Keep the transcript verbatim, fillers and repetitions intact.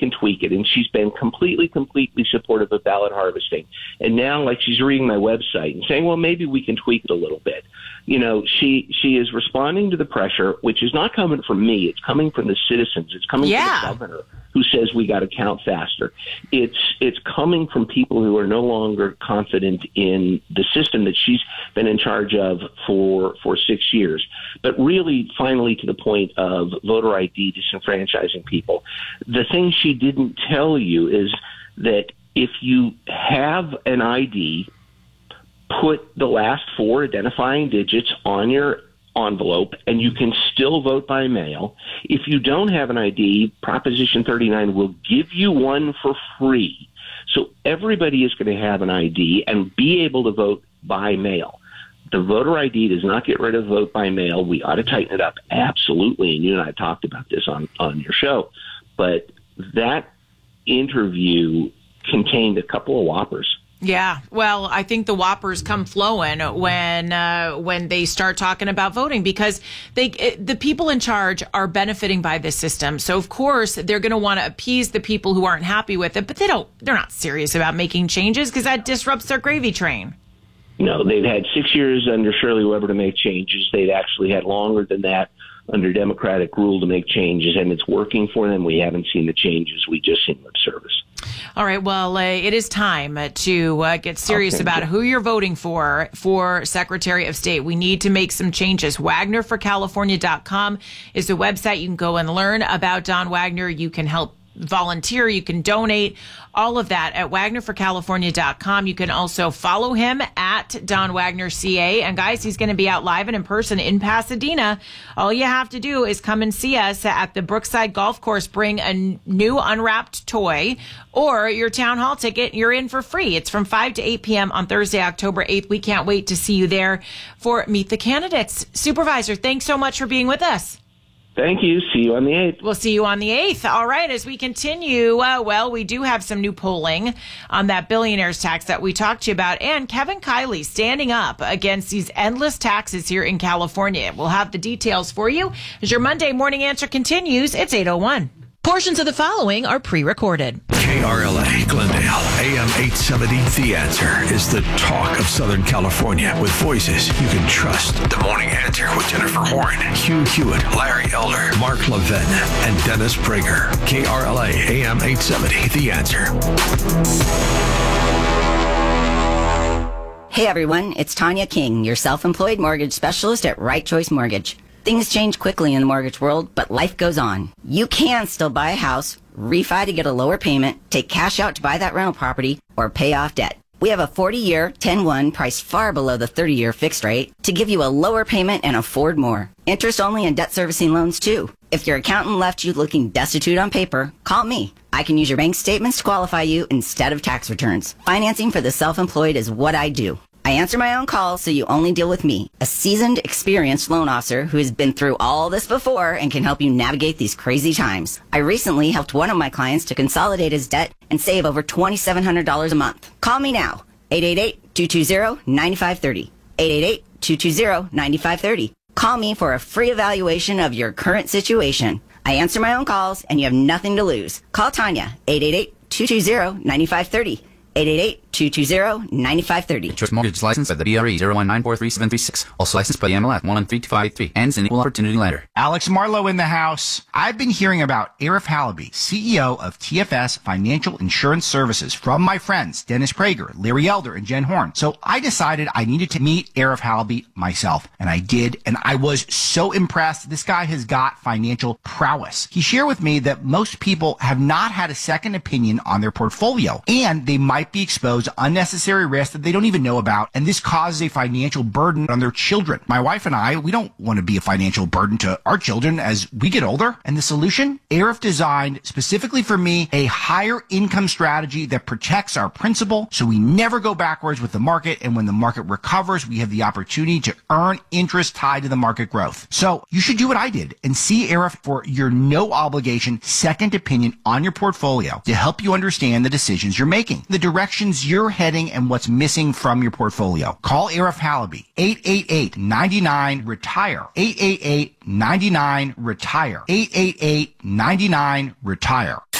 can tweak it. And she's been completely, completely supportive of ballot harvesting. And now, like, she's reading my website and saying, well, maybe we can tweak it a little bit. You know, she she is responding to the pressure, which is not coming from me. It's coming from the citizens. It's coming yeah. from the governor, who says we got to count faster. It's it's coming from people who are no longer confident in the system that she's been in charge of for for six years. But really, finally, to the point of voter I D disenfranchising people, the thing she didn't tell you is that if you have an I D, put the last four identifying digits on your envelope, and you can still vote by mail. If you don't have an I D, Proposition thirty-nine will give you one for free. So everybody is going to have an I D and be able to vote by mail. The voter I D does not get rid of vote by mail. We ought to tighten it up, absolutely. And you and I talked about this on, on your show. But that interview contained a couple of whoppers. Yeah, well, I think the whoppers come flowing when uh, when they start talking about voting, because they the people in charge are benefiting by this system. So of course they're going to want to appease the people who aren't happy with it, but they don't. They're not serious about making changes because that disrupts their gravy train. No, they've had six years under Shirley Weber to make changes. They've actually had longer than that under Democratic rule to make changes, and it's working for them. We haven't seen the changes. We just seen lip service. All right. Well, uh, it is time to uh, get serious okay. about who you're voting for for Secretary of State. We need to make some changes. Wagner for California dot com is the website. You can go and learn about Don Wagner. You can help volunteer. You can donate. All of that at Wagner for California dot com. You can also follow him at Don Wagner C A. And guys, he's going to be out live and in person in Pasadena. All you have to do is come and see us at the Brookside Golf Course. Bring a n- new unwrapped toy or your town hall ticket. You're in for free. It's from five to eight p.m. on Thursday, October eighth. We can't wait to see you there for Meet the Candidates. Supervisor, thanks so much for being with us. Thank you. See you on the eighth. We'll see you on the eighth. All right. As we continue, uh, well, we do have some new polling on that billionaire's tax that we talked to you about. And Kevin Kiley standing up against these endless taxes here in California. We'll have the details for you as your Monday morning answer continues. It's eight oh one. Portions of the following are pre-recorded. K R L A Glendale, A M eight seventy. The Answer is the talk of Southern California with voices you can trust. The Morning Answer with Jennifer Horn, Hugh Hewitt, Larry Elder, Mark Levin, and Dennis Prager. K R L A, A M eight seventy. The Answer. Hey everyone, it's Tanya King, your self-employed mortgage specialist at Right Choice Mortgage. Things change quickly in the mortgage world, but life goes on. You can still buy a house, refi to get a lower payment, take cash out to buy that rental property, or pay off debt. We have a forty-year, ten one priced far below the thirty-year fixed rate to give you a lower payment and afford more. Interest only and debt servicing loans too. If your accountant left you looking destitute on paper, call me. I can use your bank statements to qualify you instead of tax returns. Financing for the self-employed is what I do. I answer my own calls, so you only deal with me, a seasoned, experienced loan officer who has been through all this before and can help you navigate these crazy times. I recently helped one of my clients to consolidate his debt and save over two thousand seven hundred dollars a month. Call me now, eight eight eight, two two zero, nine five three zero, eight eight eight, two two zero, nine five three zero. Call me for a free evaluation of your current situation. I answer my own calls, and you have nothing to lose. Call Tanya, eight eight eight, two two zero, nine five three zero. eight eight eight, two two zero, nine five three zero. Choice Mortgage license by the B R E zero one nine four three seven three six. Also licensed by the M L F one one three two five eight three. Ends in equal opportunity lender. Alex Marlowe in the house. I've been hearing about Arif Halaby, C E O of T F S Financial Insurance Services, from my friends Dennis Prager, Larry Elder, and Jen Horn. So I decided I needed to meet Arif Halaby myself. And I did. And I was so impressed. This guy has got financial prowess. He shared with me that most people have not had a second opinion on their portfolio, and they might be exposed to unnecessary risks that they don't even know about, and this causes a financial burden on their children. My wife and I, we don't want to be a financial burden to our children as we get older. And the solution? Arif designed specifically for me a higher income strategy that protects our principal so we never go backwards with the market, and when the market recovers, we have the opportunity to earn interest tied to the market growth. So you should do what I did and see Arif for your no obligation second opinion on your portfolio to help you understand the decisions you're making, the directions you're heading, and what's missing from your portfolio. Call Arif Halaby, eight eight eight, nine nine, retire, eight eight eight, nine nine, retire, eight eight eight, nine nine, retire.